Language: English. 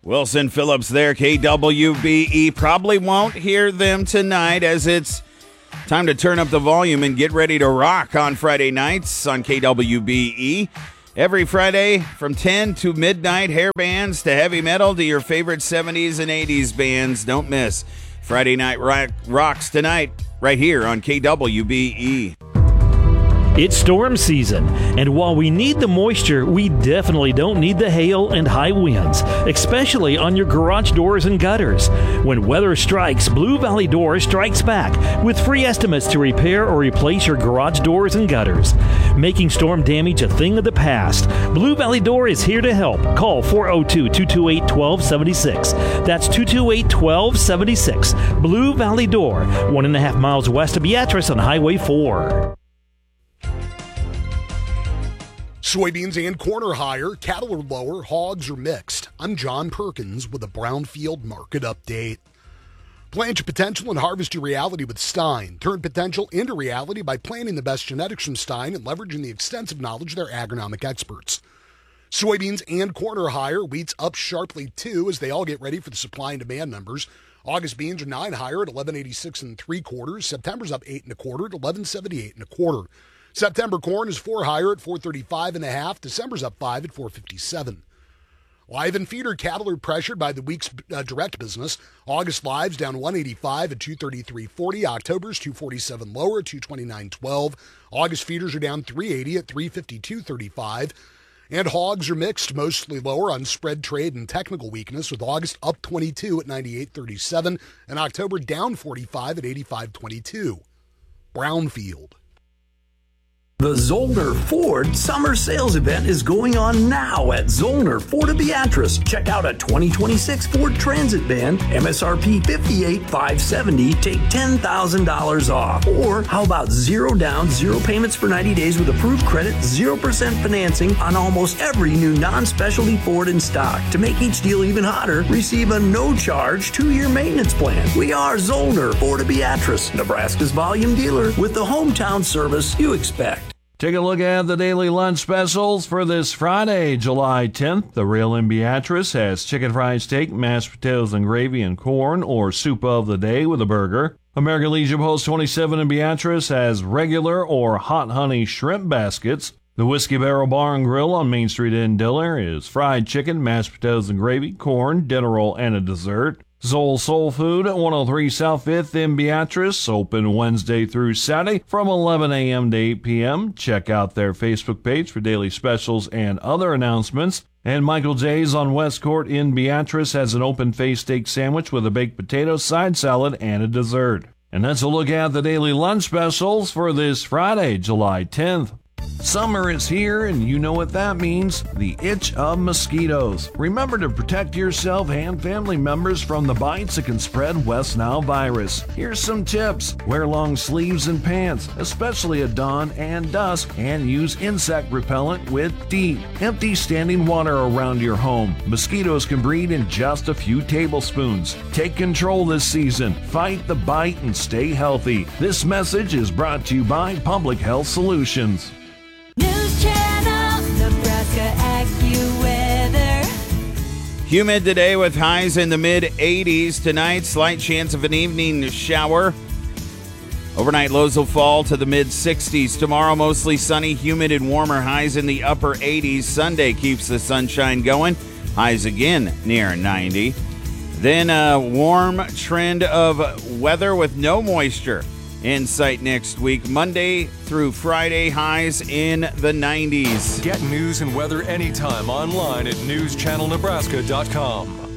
Wilson Phillips there, KWBE. Probably won't hear them tonight as it's time to turn up the volume and get ready to rock on Friday nights on KWBE. Every Friday from 10 to midnight, hair bands to heavy metal to your favorite 70s and 80s bands. Don't miss Friday Night Rocks tonight right here on KWBE. It's storm season, and while we need the moisture, we definitely don't need the hail and high winds, especially on your garage doors and gutters. When weather strikes, Blue Valley Door strikes back with free estimates to repair or replace your garage doors and gutters. Making storm damage a thing of the past, Blue Valley Door is here to help. Call 402-228-1276. That's 228-1276. Blue Valley Door, 1.5 miles west of Beatrice on Highway 4. Soybeans and corn are higher, cattle are lower, hogs are mixed. I'm John Perkins with a Brownfield Market Update. Plant your potential and harvest your reality with Stein. Turn potential into reality by planting the best genetics from Stein and leveraging the extensive knowledge of their agronomic experts. Soybeans and corn are higher, wheat's up sharply too as they all get ready for the supply and demand numbers. August beans are 9 higher at 11.86 3/4. September's up 8 1/4 at 11.78 1/4. September corn is 4 higher at 435 1/2. December's up 5 at 457. Live and feeder cattle are pressured by the week's direct business. August lives down 185 at 233.40. October's 247 lower at 229.12. August feeders are down 380 at 352.35. And hogs are mixed, mostly lower on spread trade and technical weakness, with August up 22 at 98.37 and October down 45 at 85.22. Brownfield. The Zollner Ford Summer Sales Event is going on now at Zollner Ford of Beatrice. Check out a 2026 Ford Transit van, MSRP $58,570, take $10,000 off. Or how about 0 down, 0 payments for 90 days with approved credit, 0% financing on almost every new non-specialty Ford in stock. To make each deal even hotter, receive a no-charge 2-year maintenance plan. We are Zollner Ford of Beatrice, Nebraska's volume dealer with the hometown service you expect. Take a look at the daily lunch specials for this Friday, July 10th. The Rail in Beatrice has chicken fried steak, mashed potatoes and gravy and corn, or soup of the day with a burger. American Legion Post 27 in Beatrice has regular or hot honey shrimp baskets. The Whiskey Barrel Bar and Grill on Main Street in Diller is fried chicken, mashed potatoes and gravy, corn, dinner roll, and a dessert. Zoll Soul Food at 103 South 5th in Beatrice, open Wednesday through Saturday from 11 a.m. to 8 p.m. Check out their Facebook page for daily specials and other announcements. And Michael J's on West Court in Beatrice has an open-faced steak sandwich with a baked potato, side salad, and a dessert. And that's a look at the daily lunch specials for this Friday, July 10th. Summer is here, and you know what that means, the itch of mosquitoes. Remember to protect yourself and family members from the bites that can spread West Nile virus. Here's some tips. Wear long sleeves and pants, especially at dawn and dusk, and use insect repellent with deep, empty standing water around your home. Mosquitoes can breed in just a few tablespoons. Take control this season. Fight the bite and stay healthy. This message is brought to you by Public Health Solutions. News Channel, Nebraska AccuWeather. Humid today with highs in the mid-80s. Tonight, slight chance of an evening shower. Overnight lows will fall to the mid-60s. Tomorrow, mostly sunny, humid, and warmer. Highs in the upper 80s. Sunday keeps the sunshine going. Highs again near 90. Then a warm trend of weather with no moisture in sight next week. Monday through Friday, highs in the 90s. Get news and weather anytime online at newschannelnebraska.com.